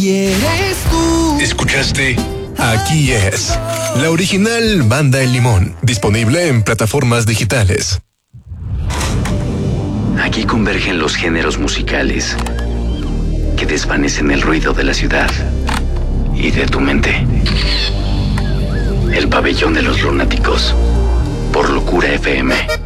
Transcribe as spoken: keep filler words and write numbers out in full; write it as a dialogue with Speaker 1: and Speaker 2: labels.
Speaker 1: y eres tú.
Speaker 2: ¿Escuchaste? Aquí es la original Banda El Limón, disponible en plataformas digitales.
Speaker 3: Aquí convergen los géneros musicales que desvanecen el ruido de la ciudad y de tu mente. El pabellón de los lunáticos, por Locura F M.